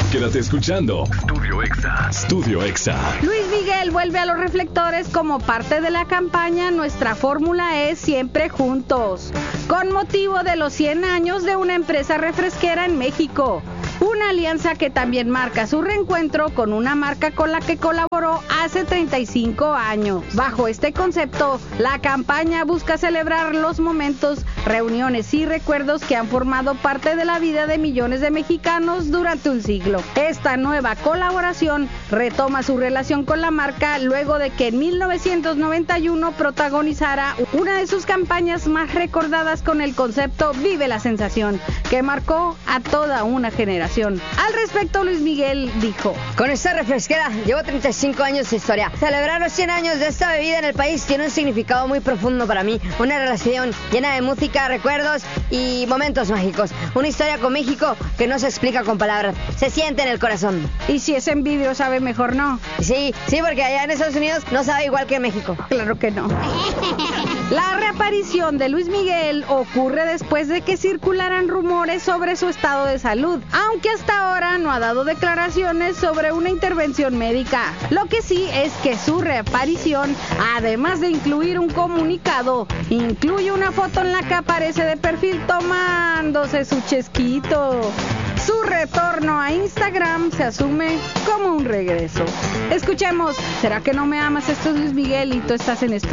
Quédate escuchando Studio Exa. Studio Exa. Luis Miguel vuelve a los reflectores como parte de la campaña Nuestra fórmula es siempre juntos, con motivo de los 100 años de una empresa refresquera en México. Una alianza que también marca su reencuentro con una marca con la que colaboró hace 35 años. Bajo este concepto, la campaña busca celebrar los momentos, reuniones y recuerdos que han formado parte de la vida de millones de mexicanos durante un siglo. Esta nueva colaboración retoma su relación con la marca luego de que en 1991 protagonizara una de sus campañas más recordadas con el concepto Vive la sensación, que marcó a toda una generación. Al respecto, Luis Miguel dijo: con esta refresquera llevo 35 años de historia. Celebrar los 100 años de esta bebida en el país tiene un significado muy profundo para mí. Una relación llena de música, recuerdos y momentos mágicos. Una historia con México que no se explica con palabras. Se siente en el corazón. Y si es en vídeo, sabe mejor, ¿no? Sí, porque allá en Estados Unidos no sabe igual que en México. Claro que no. La reaparición de Luis Miguel ocurre después de que circularan rumores sobre su estado de salud, aunque hasta ahora no ha dado declaraciones sobre una intervención médica. Lo que sí es que su reaparición, además de incluir un comunicado, incluye una foto en la que aparece de perfil tomándose su chesquito. Su retorno a Instagram se asume como un regreso. Escuchemos, ¿será que no me amas? Esto es Luis Miguel y tú estás en esto.